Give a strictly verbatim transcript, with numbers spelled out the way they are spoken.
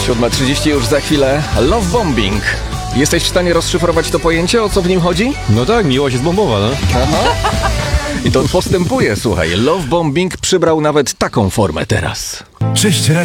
siódma trzydzieści już za chwilę. Love bombing. Jesteś w stanie rozszyfrować to pojęcie, o co w nim chodzi? No tak, miłość jest bombowa, no. Aha. I to postępuje, słuchaj. Love bombing przybrał nawet taką formę teraz. Cześć,